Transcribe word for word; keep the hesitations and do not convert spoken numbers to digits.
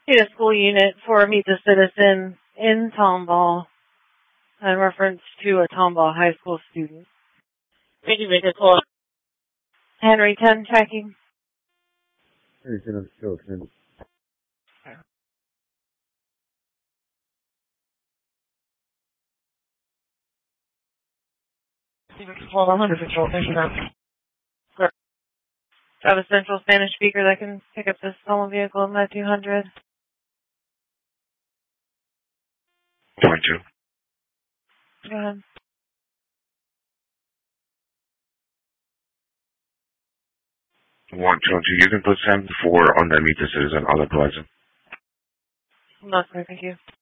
Need a school unit for Meet the Citizen in Tomball in reference to a Tomball High School student. Did you make a call? Henry ten checking. Henry ten, I'm still ten. Hold on, one hundred control. Thank you, ma'am. Do I have a central Spanish speaker that can pick up this stolen vehicle in that two hundred? Point two. Go ahead. One, two, two. You can put ten four on the Meet the Citizen. I'll advise him. No, sir. Thank you.